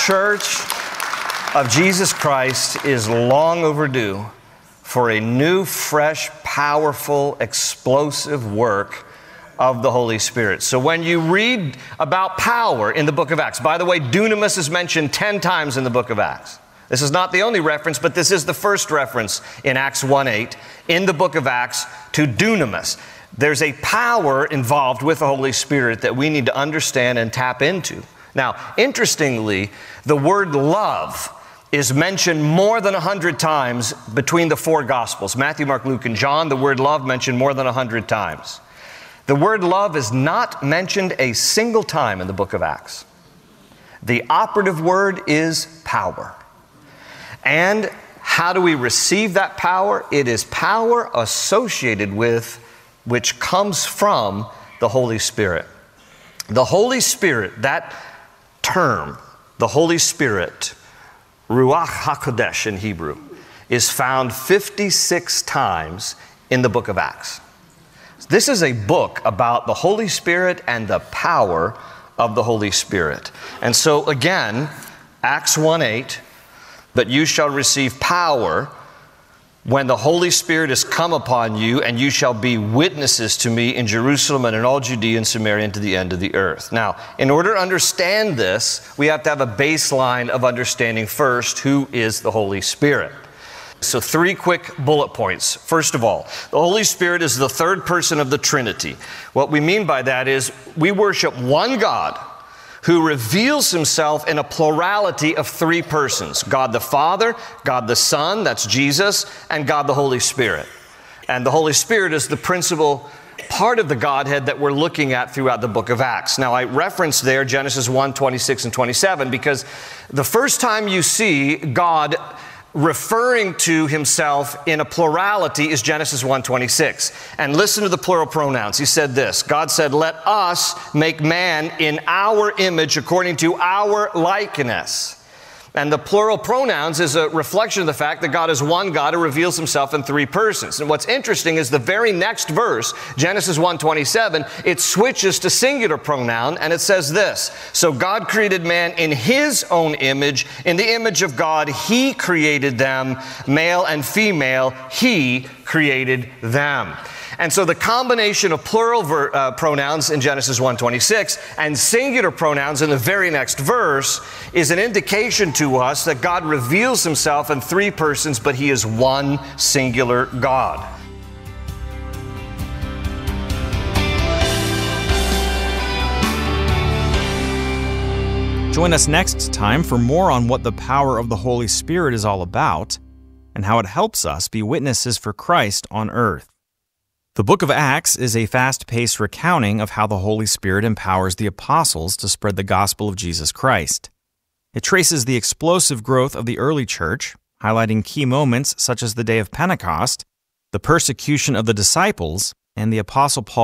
[SPEAKER 12] of Jesus Christ is long overdue for a new, fresh, powerful, explosive work of the Holy Spirit. So when you read about power in the book of Acts, by the way, dunamis is mentioned 10 times in the book of Acts. This is not the only reference, but this is the first reference in Acts 1:8 in the book of Acts to dunamis. There's a power involved with the Holy Spirit that we need to understand and tap into. Now, interestingly, the word love is mentioned more than 100 times between the four Gospels. Matthew, Mark, Luke, and John, the word love mentioned more than 100 times. The word love is not mentioned a single time in the book of Acts. The operative word is power. And how do we receive that power? It is power associated with, which comes from the Holy Spirit. The Holy Spirit, that term, the Holy Spirit, Ruach HaKodesh in Hebrew, is found 56 times in the book of Acts. This is a book about the Holy Spirit and the power of the Holy Spirit. And so again, Acts 1:8, but you shall receive power when the Holy Spirit has come upon you, and you shall be witnesses to me in Jerusalem and in all Judea and Samaria and to the end of the earth. Now, in order to understand this, we have to have a baseline of understanding first who is the Holy Spirit. So 3 quick bullet points. First of all, the Holy Spirit is the third person of the Trinity. What we mean by that is we worship one God who reveals himself in a plurality of 3 persons: God the Father, God the Son, that's Jesus, and God the Holy Spirit. And the Holy Spirit is the principal part of the Godhead that we're looking at throughout the book of Acts. Now, I referenced there Genesis 1:26 and 27 because the first time you see God referring to himself in a plurality is Genesis 1:26. And listen to the plural pronouns. He said this: God said, "Let us make man in our image according to our likeness." And the plural pronouns is a reflection of the fact that God is one God who reveals himself in 3 persons. And what's interesting is the very next verse, Genesis 1:27, it switches to singular pronoun, and it says this: "So God created man in his own image. In the image of God, he created them. Male and female, he created them." And so the combination of plural pronouns in Genesis 1:26 and singular pronouns in the very next verse is an indication to us that God reveals himself in 3 persons, but he is one singular God.
[SPEAKER 11] Join us next time for more on what the power of the Holy Spirit is all about and how it helps us be witnesses for Christ on earth. The book of Acts is a fast-paced recounting of how the Holy Spirit empowers the apostles to spread the gospel of Jesus Christ. It traces the explosive growth of the early church, highlighting key moments such as the day of Pentecost, the persecution of the disciples, and the Apostle Paul